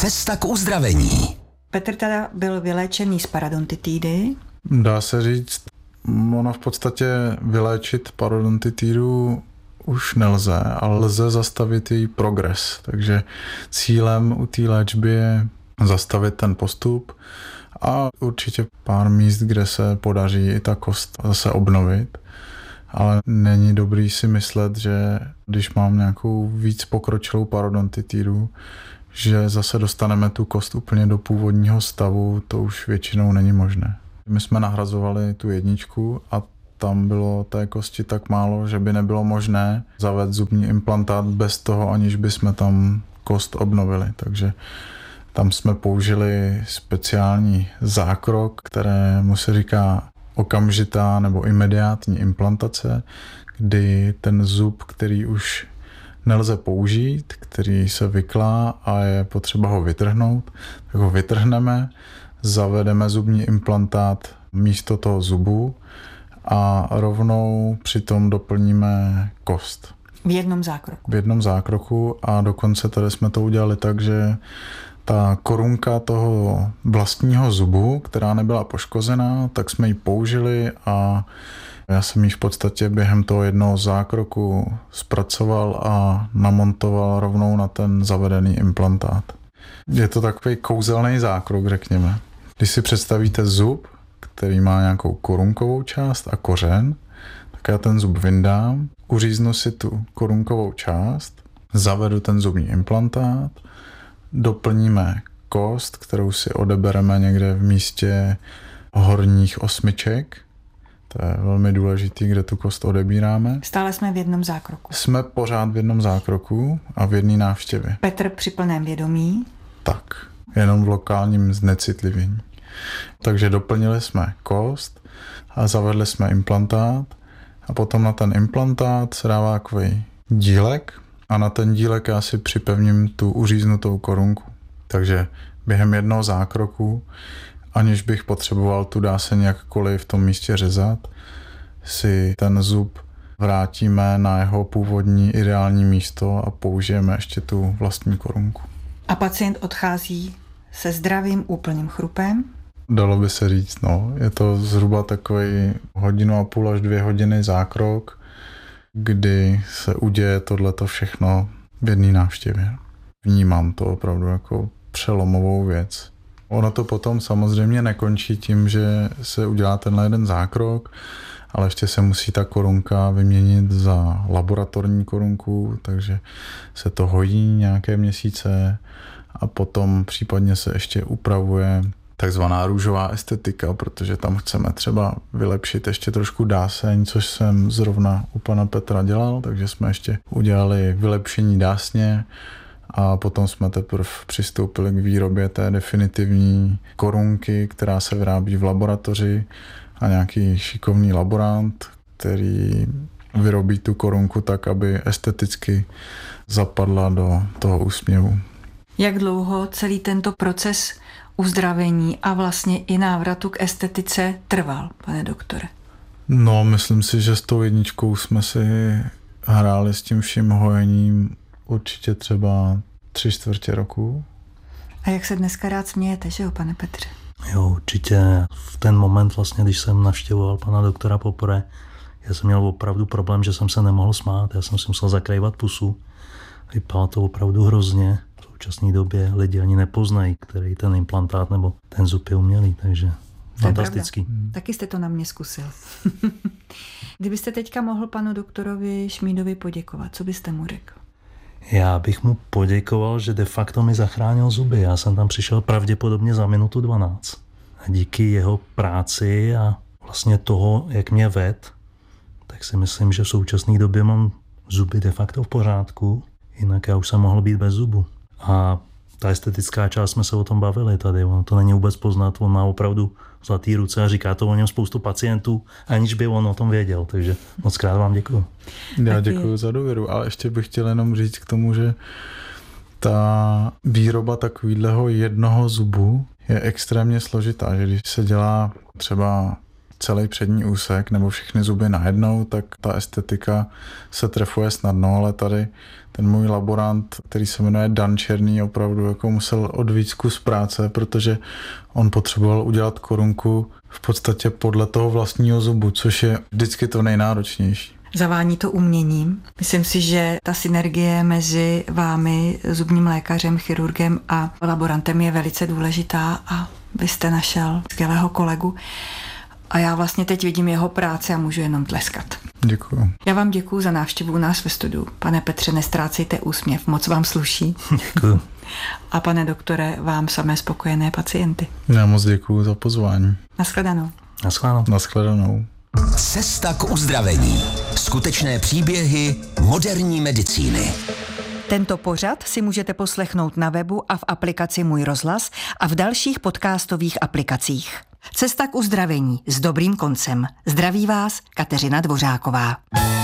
Cesta k uzdravení. Petr teda byl vyléčený z parodontitidy. Dá se říct, ono v podstatě vyléčit parodontitidu už nelze, ale lze zastavit její progres. Takže cílem u té léčby je zastavit ten postup a určitě pár míst, kde se podaří i ta kost zase obnovit. Ale není dobrý si myslet, že když mám nějakou víc pokročilou parodontitidu, že zase dostaneme tu kost úplně do původního stavu, to už většinou není možné. My jsme nahrazovali tu jedničku a tam bylo té kosti tak málo, že by nebylo možné zavést zubní implantát bez toho, aniž bychom tam kost obnovili. Takže tam jsme použili speciální zákrok, kterému se říká okamžitá nebo imediátní implantace, kdy ten zub, který už nelze použít, který se vyklá a je potřeba ho vytrhnout, tak ho vytrhneme, zavedeme zubní implantát místo toho zubu a rovnou přitom doplníme kost. V jednom zákroku. V jednom zákroku a dokonce tady jsme to udělali tak, že ta korunka toho vlastního zubu, která nebyla poškozená, tak jsme ji použili a já jsem ji v podstatě během toho jednoho zákroku zpracoval a namontoval rovnou na ten zavedený implantát. Je to takový kouzelný zákrok, řekněme. Když si představíte zub, který má nějakou korunkovou část a kořen, tak já ten zub vyndám, uříznu si tu korunkovou část, zavedu ten zubní implantát, doplníme kost, kterou si odebereme někde v místě horních osmiček. To je velmi důležitý, kde tu kost odebíráme. Stále jsme v jednom zákroku. Jsme pořád v jednom zákroku a v jedné návštěvě. Petr při plném vědomí. Tak, jenom v lokálním znecitlivění. Takže doplnili jsme kost a zavedli jsme implantát a potom na ten implantát se dává takový dílek a na ten dílek já si připevním tu uříznutou korunku. Takže během jednoho zákroku, aniž bych potřeboval tu dáseň jakkoliv v tom místě řezat, si ten zub vrátíme na jeho původní ideální místo a použijeme ještě tu vlastní korunku. A pacient odchází se zdravým úplným chrupem? Dalo by se říct, no. Je to zhruba takový 1,5 až 2 hodiny zákrok, kdy se uděje tohleto všechno v jedné návštěvě. Vnímám to opravdu jako přelomovou věc. Ono to potom samozřejmě nekončí tím, že se udělá tenhle jeden zákrok, ale ještě se musí ta korunka vyměnit za laboratorní korunku, takže se to hojí nějaké měsíce a potom případně se ještě upravuje takzvaná růžová estetika, protože tam chceme třeba vylepšit ještě trošku dáseň, což jsem zrovna u pana Petra dělal, takže jsme ještě udělali vylepšení dásně a potom jsme teprve přistoupili k výrobě té definitivní korunky, která se vyrábí v laboratoři a nějaký šikovný laborant, který vyrobí tu korunku tak, aby esteticky zapadla do toho úsměvu. Jak dlouho celý tento proces uzdravení a vlastně i návratu k estetice trval, pane doktore? No, myslím si, že s tou jedničkou jsme si hráli s tím vším hojením určitě třeba 3/4 roku. A jak se dneska rád smějete, že jo, pane Petře? Jo, určitě. V ten moment vlastně, když jsem navštěvoval pana doktora poprvé, já jsem měl opravdu problém, že jsem se nemohl smát. Já jsem si musel zakrývat pusu. Vypadalo to opravdu hrozně. V současné době lidi ani nepoznají, který ten implantát nebo ten zub je umělý, takže fantastický. Taky jste to na mě zkusil. Kdybyste teďka mohl panu doktorovi Šmídovi poděkovat, co byste mu řekl? Já bych mu poděkoval, že de facto mi zachránil zuby. Já jsem tam přišel pravděpodobně za 1:12. A díky jeho práci a vlastně toho, jak mě ved, tak si myslím, že v současné době mám zuby de facto v pořádku, jinak já už jsem mohl být bez zubu. A ta estetická část jsme se o tom bavili tady, ono to není vůbec poznat, on má opravdu zlatý ruce a říká to o něm spoustu pacientů, aniž by on o tom věděl, takže moc krát vám děkuju. Já děkuju za důvěru, ale ještě bych chtěl jenom říct k tomu, že ta výroba takového jednoho zubu je extrémně složitá, že když se dělá třeba celý přední úsek nebo všechny zuby najednou, tak ta estetika se trefuje snadno, ale tady ten můj laborant, který se jmenuje Dan Černý, opravdu jako musel odvíct kus práce, protože on potřeboval udělat korunku v podstatě podle toho vlastního zubu, což je vždycky to nejnáročnější. Zavání to uměním. Myslím si, že ta synergie mezi vámi, zubním lékařem, chirurgem a laborantem je velice důležitá a vy jste našel skvělého kolegu. A já vlastně teď vidím jeho práci a můžu jenom tleskat. Děkuju. Já vám děkuju za návštěvu u nás ve studiu. Pane Petře, nestrácejte úsměv, moc vám sluší. Děkuju. A pane doktore, vám samé spokojené pacienty. Já moc děkuju za pozvání. Naschledanou. Naschledanou. Naschledanou. Cesta k uzdravení. Skutečné příběhy moderní medicíny. Tento pořad si můžete poslechnout na webu a v aplikaci Můj rozhlas a v dalších podcastových aplikacích. Cesta k uzdravení s dobrým koncem. Zdraví vás Kateřina Dvořáková.